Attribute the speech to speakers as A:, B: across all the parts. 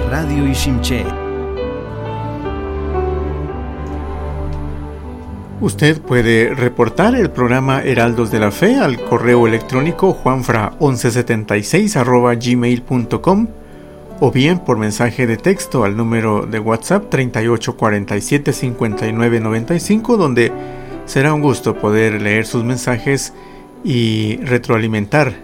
A: Radio Ishimché.
B: Usted puede reportar el programa Heraldos de la Fe al correo electrónico juanfra1176@gmail.com o bien por mensaje de texto al número de WhatsApp 3847-5995, donde será un gusto poder leer sus mensajes y retroalimentar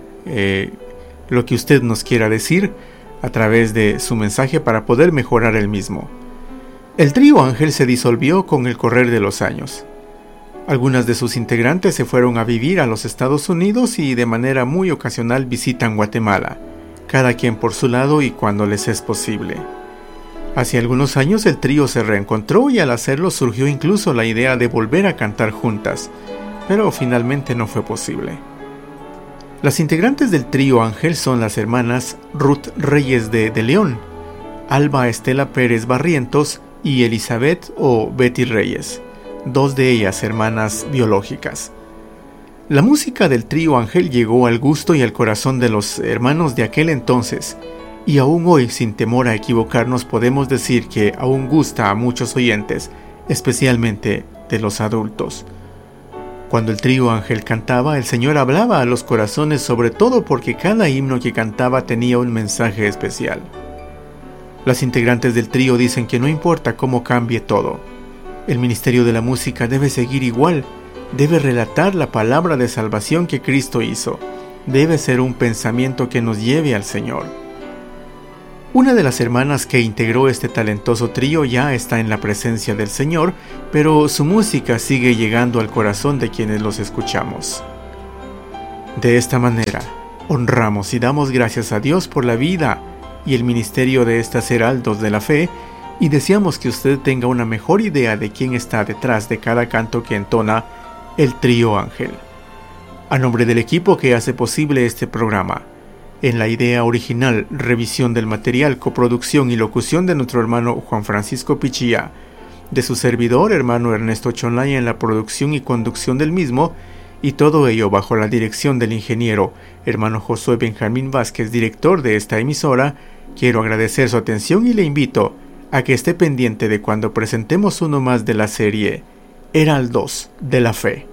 B: lo que usted nos quiera decir a través de su mensaje para poder mejorar el mismo. El trío Ángel se disolvió con el correr de los años. Algunas de sus integrantes se fueron a vivir a los Estados Unidos y de manera muy ocasional visitan Guatemala, cada quien por su lado y cuando les es posible. Hace algunos años el trío se reencontró y al hacerlo surgió incluso la idea de volver a cantar juntas, pero finalmente no fue posible. Las integrantes del trío Ángel son las hermanas Ruth Reyes de León, Alba Estela Pérez Barrientos y Elizabeth o Betty Reyes, dos de ellas hermanas biológicas. La música del trío Ángel llegó al gusto y al corazón de los hermanos de aquel entonces, y aún hoy, sin temor a equivocarnos, podemos decir que aún gusta a muchos oyentes, especialmente de los adultos. Cuando el trío Ángel cantaba, el Señor hablaba a los corazones, sobre todo porque cada himno que cantaba tenía un mensaje especial. Las integrantes del trío dicen que no importa cómo cambie todo, el ministerio de la música debe seguir igual, debe relatar la palabra de salvación que Cristo hizo, debe ser un pensamiento que nos lleve al Señor. Una de las hermanas que integró este talentoso trío ya está en la presencia del Señor, pero su música sigue llegando al corazón de quienes los escuchamos. De esta manera, honramos y damos gracias a Dios por la vida y el ministerio de estas heraldos de la fe, y deseamos que usted tenga una mejor idea de quién está detrás de cada canto que entona el trío Ángel. A nombre del equipo que hace posible este programa, en la idea original, revisión del material, coproducción y locución de nuestro hermano Juan Francisco Pichía, de su servidor hermano Ernesto Chonlaya en la producción y conducción del mismo, y todo ello bajo la dirección del ingeniero hermano Josué Benjamín Vázquez, director de esta emisora. Quiero agradecer su atención y le invito a que esté pendiente de cuando presentemos uno más de la serie Heraldos de la Fe.